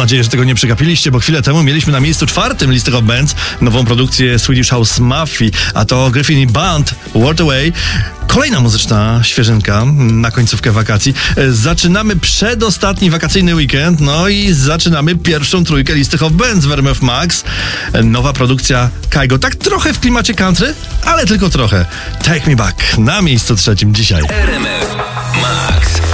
nadzieję, że tego nie przegapiliście, bo chwilę temu mieliśmy na miejscu 4 listy Hot Bands nową produkcję Swedish House Mafia, a to Griffin i Band, World Away. Kolejna muzyczna świeżynka na końcówkę wakacji. Zaczynamy przedostatni wakacyjny weekend, no i zaczynamy pierwszą trójkę listy Hot Bands w RMF Max. Nowa produkcja Kygo, tak trochę w klimacie country, ale tylko trochę. Take Me Back na miejscu 3 dzisiaj. RMF Max.